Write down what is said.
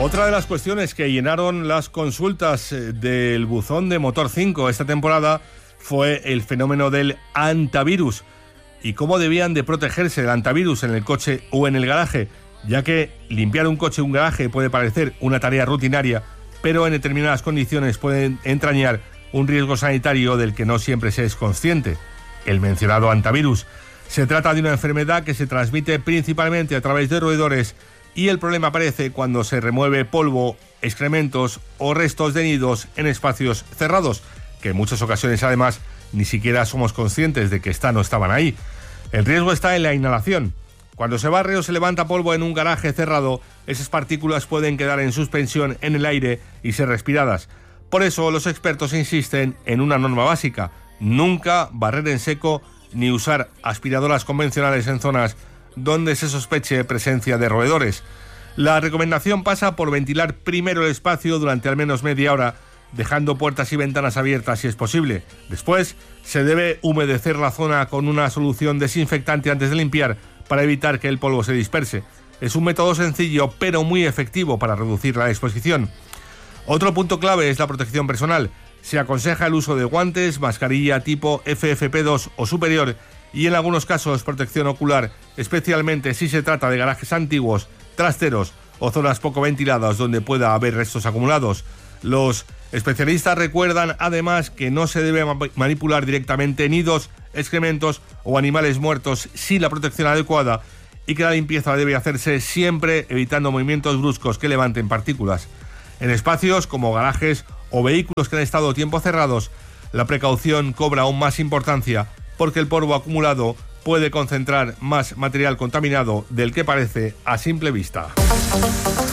Otra de las cuestiones que llenaron las consultas del buzón de Motor 5 esta temporada fue el fenómeno del antivirus y cómo debían de protegerse del antivirus en el coche o en el garaje, ya que limpiar un coche o un garaje puede parecer una tarea rutinaria, pero en determinadas condiciones pueden entrañar un riesgo sanitario del que no siempre se es consciente, el mencionado antivirus. Se trata de una enfermedad que se transmite principalmente a través de roedores y el problema aparece cuando se remueve polvo, excrementos o restos de nidos en espacios cerrados, que en muchas ocasiones además ni siquiera somos conscientes de que están o estaban ahí. El riesgo está en la inhalación. Cuando se barre o se levanta polvo en un garaje cerrado, esas partículas pueden quedar en suspensión en el aire y ser respiradas. Por eso los expertos insisten en una norma básica: nunca barrer en seco ni usar aspiradoras convencionales en zonas donde se sospeche presencia de roedores. La recomendación pasa por ventilar primero el espacio durante al menos media hora, dejando puertas y ventanas abiertas si es posible. Después, se debe humedecer la zona con una solución desinfectante antes de limpiar para evitar que el polvo se disperse. Es un método sencillo pero muy efectivo para reducir la exposición. Otro punto clave es la protección personal. Se aconseja el uso de guantes, mascarilla tipo FFP2 o superior y en algunos casos protección ocular, especialmente si se trata de garajes antiguos, trasteros o zonas poco ventiladas donde pueda haber restos acumulados. Los especialistas recuerdan además que no se debe manipular directamente nidos, excrementos o animales muertos sin la protección adecuada y que la limpieza debe hacerse siempre evitando movimientos bruscos que levanten partículas. En espacios como garajes o vehículos que han estado tiempo cerrados, la precaución cobra aún más importancia porque el polvo acumulado puede concentrar más material contaminado del que parece a simple vista.